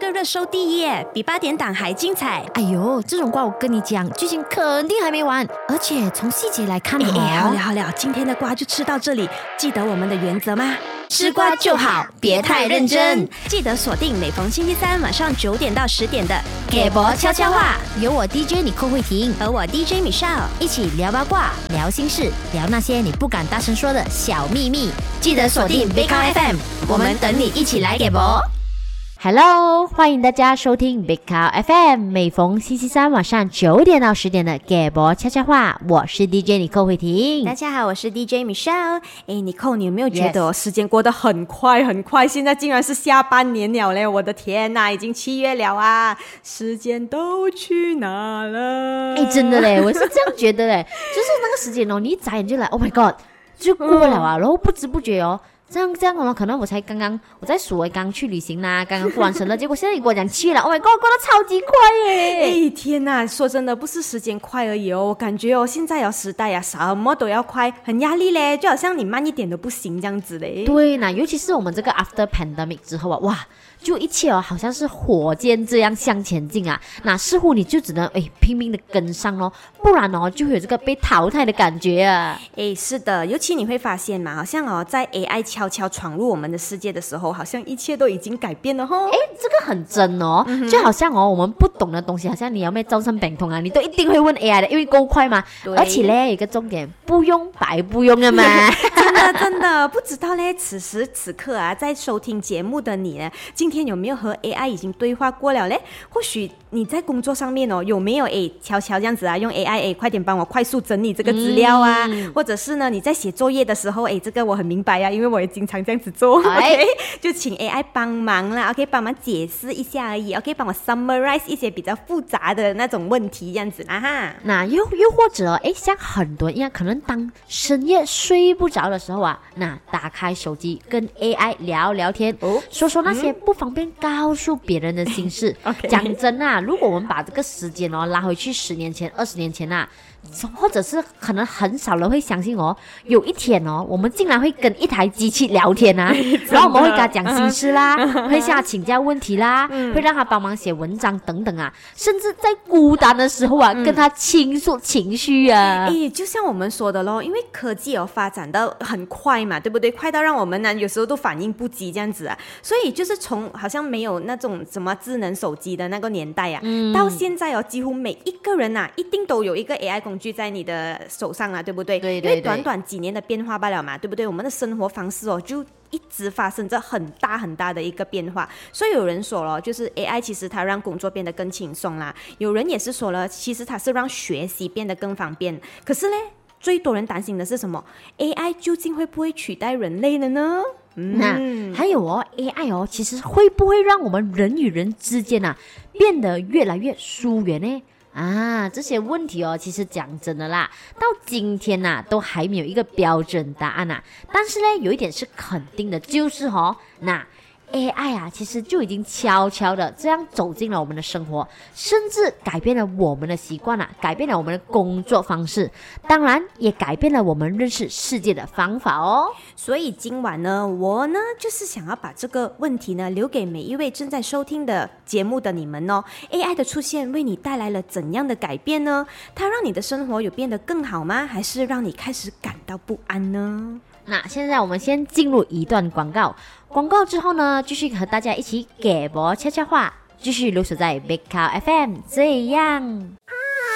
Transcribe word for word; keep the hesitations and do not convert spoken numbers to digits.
的热搜第一耶，比八点档还精彩。 哎呦，这种瓜我跟你讲，剧情肯定还没完，而且从细节来看哦。 哎，好了好了，今天的瓜就吃到这里，记得我们的原则吗？ 吃瓜就好，别太认真。 记得锁定每逢星期三晚上九点到十点的给博悄悄话，有我 D J 你寇慧婷和我 D J Michelle 一起聊八卦、聊心事、聊那些你不敢大声说的小秘密。记得锁定 Big Car F M， 我们等你一起来给博。Hello， 欢迎大家收听 Big Car F M， 每逢星期三晚上九点到十点的给博悄悄话，我是 D J 你寇慧婷。 大家好，我是 D J Michelle。哎，你寇，你有没有觉得、哦 yes. 时间过得很快很快？现在竟然是下半年了嘞！我的天哪，已经七月了啊！时间都去哪了？ 哎，真的嘞，我是这样觉得嘞，就是那个时间哦，你一眨眼就来 ，Oh my God， 就过了啊，然后不知不觉哦。这样这样哦，可能我才刚刚我在数，我刚去旅行啦，刚刚过完生日，结果现在你跟我讲去了 ，Oh my God， 过得超级快耶！ 哎天哪，说真的，不是时间快而已哦，我感觉哦，现在有时代啊，什么都要快，很压力嘞，就好像你慢一点都不行这样子嘞。 对呢，尤其是我们这个 after pandemic 之后啊，哇！就一切哦，好像是火箭这样向前进啊，那似乎你就只能哎拼命的跟上咯，不然哦就会有这个被淘汰的感觉啊。 哎，是的，尤其你会发现嘛，好像哦在 A I 悄悄闯入我们的世界的时候，好像一切都已经改变了吼。 哎，这个很真哦、嗯，就好像哦我们不懂的东西，好像你要没招生病痛啊，你都一定会问 A I 的，因为够快嘛。而且嘞有一个重点，不用白不用的嘛。 真的真的不知道嘞，此时此刻啊，在收听节目的你呢，今天有没有和 A I 已经对话过了嘞？或许你在工作上面哦，有没有诶悄悄这样子啊，用 A I 诶，快点帮我快速整理这个资料啊、嗯，或者是呢你在写作业的时候，诶，这个我很明白啊，因为我也经常这样子做、哎、，OK， 就请 A I 帮忙啦 ，OK， 帮忙解释一下而已 ，OK， 帮我 summarize 一些比较复杂的那种问题这样子啦哈。 那又又或者诶，像很多人一样，可能当深夜睡不着的时候啊，那打开手机跟 A I 聊聊天，哦、说说那些不方便告诉别人的心事。 okay. 讲真啊，如果我们把这个时间哦拉回去十年前、二十年前啊，或者是可能很少人会相信哦，有一天哦，我们竟然会跟一台机器聊天啊，然后我们会跟他讲心事啦，会向他请教问题啦，嗯、会让他帮忙写文章等等啊，甚至在孤单的时候啊，嗯、跟他倾诉情绪啊。 哎，就像我们说的咯，因为科技哦发展的很快嘛，对不对？快到让我们呢有时候都反应不及这样子啊，所以就是从好像没有那种什么智能手机的那个年代啊，嗯、到现在哦，几乎每一个人啊，一定都有一个 A I 工具在你的手上啊，对不对？ 对对对。 因为短短几年的变化罢了嘛，对不对？我们的生活方式哦，就一直发生着很大很大的一个变化，所以有人说了，就是 A I 其实它让工作变得更轻松啦。有人也是说了，其实它是让学习变得更方便。可是呢，最多人担心的是什么 ？A I 究竟会不会取代人类了呢？ 嗯、那还有哦 ，A I 哦，其实会不会让我们人与人之间啊变得越来越疏远呢？啊，这些问题哦，其实讲真的啦，到今天呐、啊，都还没有一个标准答案呐、啊。但是呢，有一点是肯定的，就是哦，那 A I 啊，其实就已经悄悄的这样走进了我们的生活，甚至改变了我们的习惯啊，改变了我们的工作方式，当然也改变了我们认识世界的方法哦。 所以今晚呢，我呢就是想要把这个问题呢留给每一位正在收听的节目的你们哦。A I 的出现为你带来了怎样的改变呢？它让你的生活有变得更好吗？还是让你开始感到不安呢？ 那现在我们先进入一段广告，广告之后呢，继续和大家一起给博悄悄话，继续留守在 Big Car F M， 这样。